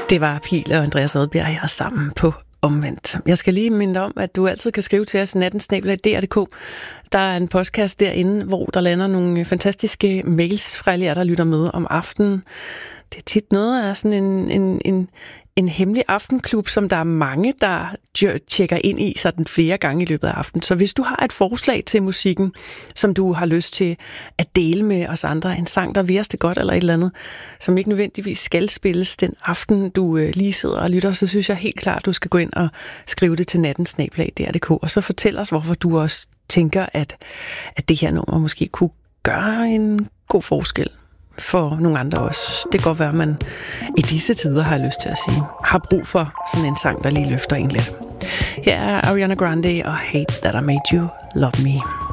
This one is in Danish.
Det var Pil og Andreas Odbjerg her sammen på Omvendt. Jeg skal lige minde dig om, at du altid kan skrive til os natten@dr.dk. Der er en podcast derinde, hvor der lander nogle fantastiske mails fra alle jer, der lytter med om aftenen. Det er tit noget af sådan en hemmelig aftenklub, som der er mange, der tjekker ind i sådan flere gange i løbet af aftenen. Så hvis du har et forslag til musikken, som du har lyst til at dele med os andre, en sang, der virker det godt eller et eller andet, som ikke nødvendigvis skal spilles den aften, du lige sidder og lytter, så synes jeg helt klart, du skal gå ind og skrive det til natten@dr.dk, og så fortæl os, hvorfor du også tænker, at det her nummer måske kunne gøre en god forskel for nogle andre også. Det kan godt være, at man i disse tider, har jeg lyst til at sige, har brug for sådan en sang, der lige løfter en lidt. Her er Ariana Grande og Hate That I Made You Love Me.